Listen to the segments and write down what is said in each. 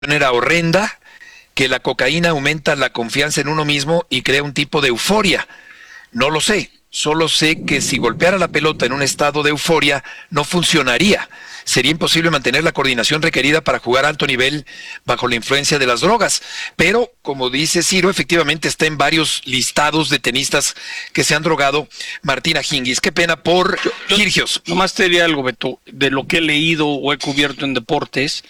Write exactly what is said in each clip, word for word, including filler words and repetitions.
Era horrenda, que la cocaína aumenta la confianza en uno mismo y crea un tipo de euforia. No lo sé, solo sé que si golpeara la pelota en un estado de euforia no funcionaría. Sería imposible mantener la coordinación requerida para jugar a alto nivel bajo la influencia de las drogas. Pero, como dice Ciro, efectivamente está en varios listados de tenistas que se han drogado. Martina Hingis, qué pena por Kyrgios. Nomás te diría algo, Beto, de lo que he leído o he cubierto en deportes.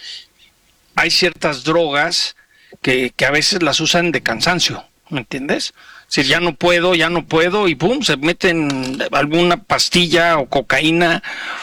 Hay ciertas drogas que, que a veces las usan de cansancio, ¿me entiendes? Si ya no puedo, ya no puedo, y pum, se meten alguna pastilla o cocaína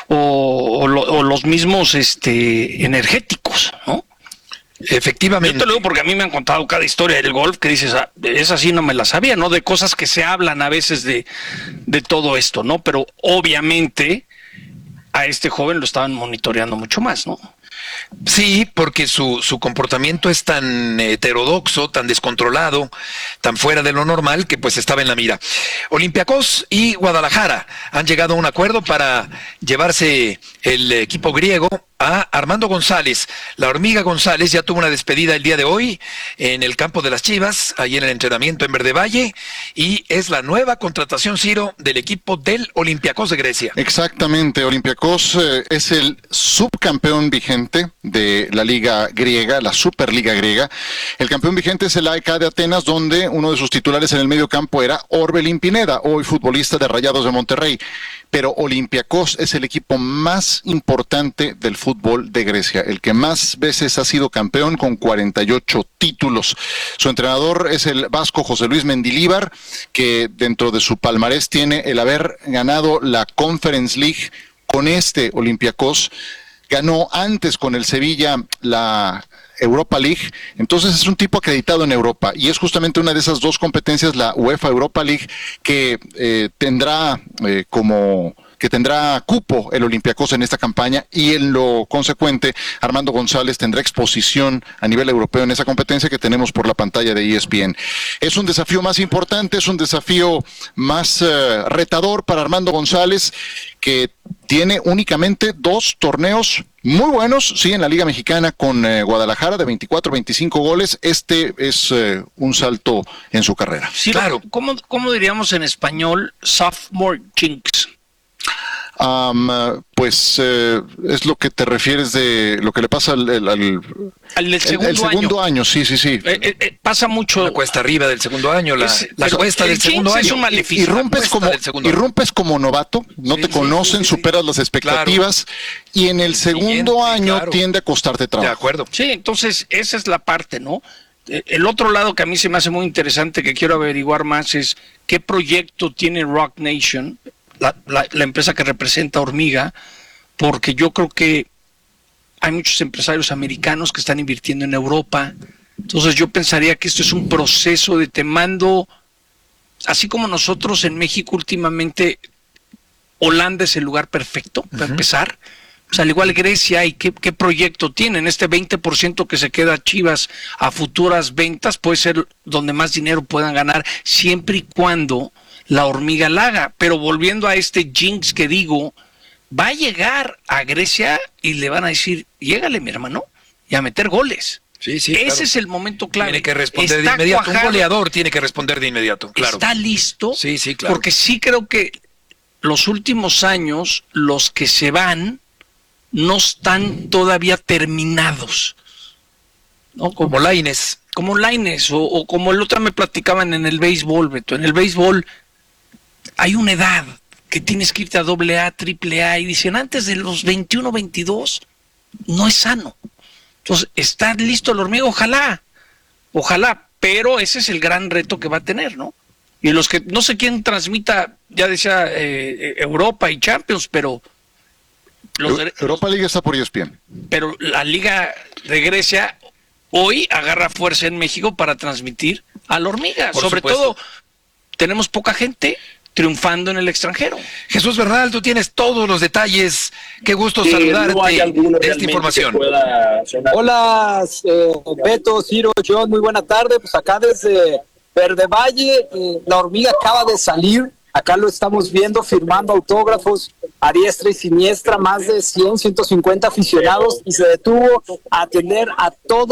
o, o, lo, o los mismos este, energéticos, ¿no? Efectivamente. Yo te lo digo porque a mí me han contado cada historia del golf que dices, ah, esa sí no me la sabía, ¿no? De cosas que se hablan a veces de, de todo esto, ¿no? Pero obviamente a este joven lo estaban monitoreando mucho más, ¿no? Sí, porque su, su comportamiento es tan heterodoxo, tan descontrolado, tan fuera de lo normal, que pues estaba en la mira. Olympiacos y Guadalajara han llegado a un acuerdo para llevarse el equipo griego a Armando González. La hormiga González ya tuvo una despedida el día de hoy en el campo de las Chivas, ahí en el entrenamiento en Verde Valle, y es la nueva contratación, Ciro, del equipo del Olympiacos de Grecia. Exactamente, Olympiacos eh, es el subcampeón vigente de la liga griega, la Superliga griega. El campeón vigente es el A E K de Atenas, donde uno de sus titulares en el medio campo era Orbelín Pineda, hoy futbolista de Rayados de Monterrey. Pero Olympiacos es el equipo más importante del fútbol de Grecia, el que más veces ha sido campeón con cuarenta y ocho títulos. Su entrenador es el vasco José Luis Mendilíbar, que dentro de su palmarés tiene el haber ganado la Conference League con este Olympiacos. Ganó antes con el Sevilla la Europa League, entonces es un tipo acreditado en Europa y es justamente una de esas dos competencias, la UEFA Europa League, que eh, tendrá eh, como que tendrá cupo el Olympiacos en esta campaña, y en lo consecuente Armando González tendrá exposición a nivel europeo en esa competencia que tenemos por la pantalla de E S P N. Es un desafío más importante, es un desafío más uh, retador para Armando González, que tiene únicamente dos torneos muy buenos, sí, en la Liga Mexicana con eh, Guadalajara, de veinticuatro, veinticinco goles. Este es eh, un salto en su carrera. Sí, claro. ¿Cómo, cómo diríamos en español sophomore jinx? Um, pues eh, es lo que te refieres de lo que le pasa al, al, al, al del segundo, el, el segundo año. año. Sí, sí, sí. Eh, eh, pasa mucho. La cuesta arriba del segundo año, la, es, la cuesta del segundo año. Es un maleficio. Irrumpes como, irrumpes como novato, no sí, te sí, conocen, sí, sí, superas sí. las expectativas, claro. Y en el segundo Siguiente, año claro. tiende a costarte trabajo. De acuerdo. Sí, entonces esa es la parte, ¿no? El otro lado que a mí se me hace muy interesante, que quiero averiguar más, es qué proyecto tiene Rock Nation, La, la, la empresa que representa Hormiga, porque yo creo que hay muchos empresarios americanos que están invirtiendo en Europa. Entonces yo pensaría que esto es un proceso de te mando, así como nosotros en México últimamente, Holanda es el lugar perfecto para uh-huh. empezar. Pues al igual Grecia, ¿y qué, qué proyecto tienen? Este veinte por ciento que se queda Chivas a futuras ventas puede ser donde más dinero puedan ganar, siempre y cuando la hormiga la haga. Pero volviendo a este jinx que digo, va a llegar a Grecia y le van a decir, llégale mi hermano, y a meter goles. Sí, sí, Ese claro. es el momento clave. Tiene que responder Está de inmediato, cuajado, un goleador tiene que responder de inmediato, claro. Está listo, sí, sí, claro. Porque sí creo que los últimos años, los que se van, no están todavía terminados, ¿no? Como, como Lainez. Como Lainez, o, o como el otro me platicaban en el béisbol, Beto. En el béisbol hay una edad que tienes que irte a doble A, triple A, y dicen antes de los veintiuno, veintidós, no es sano. Entonces, está listo el hormiga, ojalá, ojalá, pero ese es el gran reto que va a tener, ¿no? Y los que, no sé quién transmita, ya decía eh, Europa y Champions, pero... Los de, Europa League está por E S P N. Pero la Liga de Grecia hoy agarra fuerza en México para transmitir a la hormiga. Por Sobre supuesto. Todo, tenemos poca gente triunfando en el extranjero. Jesús Bernal, tú tienes todos los detalles. Qué gusto sí, saludarte no de esta información. Hola, eh, Beto, Ciro, John, muy buena tarde. Pues acá desde Verde Valle, eh, la hormiga acaba de salir Acá lo estamos viendo firmando autógrafos a diestra y siniestra, más de cien, ciento cincuenta aficionados, y se detuvo a atender a todos